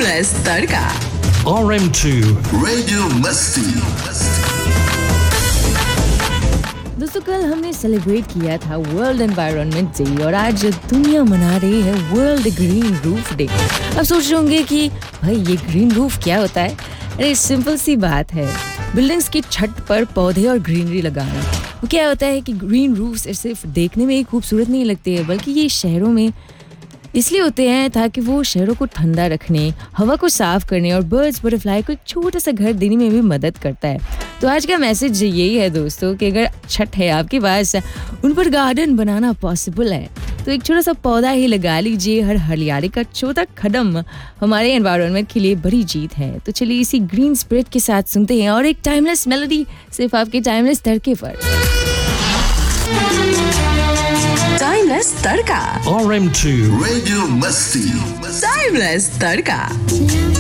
Timeless तड़का। RM2 Radio Masti. दोस्तों कल हमने सेलिब्रेट किया था वर्ल्ड एनवायरनमेंट डे और आज दुनिया मना रही है वर्ल्ड ग्रीन रूफ डे। अब सोच रहे होंगे कि भाई ये ग्रीन रूफ क्या होता है? अरे सिंपल सी बात है, बिल्डिंग्स की छत पर पौधे और ग्रीनरी लगाना। वो क्या होता है कि ग्रीन रूफ्स सिर्फ देखने में ही खूबसूरत नहीं लगते हैं, बल्कि ये शहरों में इसलिए होते हैं ताकि वो शहरों को ठंडा रखने, हवा को साफ करने और बर्ड्स बटरफ्लाई को एक छोटा सा घर देने में भी मदद करता है। तो आज का मैसेज यही है दोस्तों कि अगर छत है आपके पास, उन पर गार्डन बनाना पॉसिबल है तो एक छोटा सा पौधा ही लगा लीजिए। हर हरियाली का छोटा कदम हमारे एनवायरनमेंट के लिए बड़ी जीत है। तो चलिए इसी ग्रीन स्पिरिट के साथ सुनते हैं और एक टाइमलेस मेलोडी सिर्फ आपके टाइमलेस तड़के पर। Timeless तड़का। RM2 Radio Masti. Timeless तड़का।